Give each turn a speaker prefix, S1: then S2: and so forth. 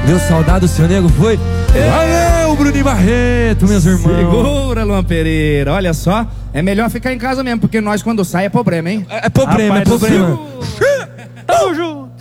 S1: Deu saudade, o seu nego foi. Valeu, Bruninho Barreto, meus irmãos.
S2: Segura, Luan Pereira. Olha só, é melhor ficar em casa mesmo, porque nós quando sai é problema, hein?
S1: É problema, é problema.
S3: Tamo junto.